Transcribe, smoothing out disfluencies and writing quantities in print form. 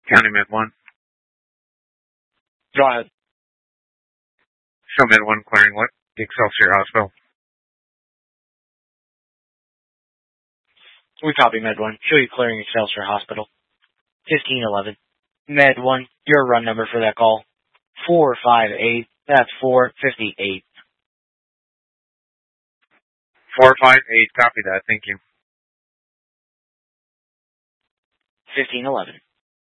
County Med 1. Go ahead. Show Med 1 clearing what? Excelsior Hospital. We copy Med 1. Show you clearing Excelsior Hospital. 1511. Med 1, your run number for that call. 458. That's 458. 458, copy that, thank you. 1511.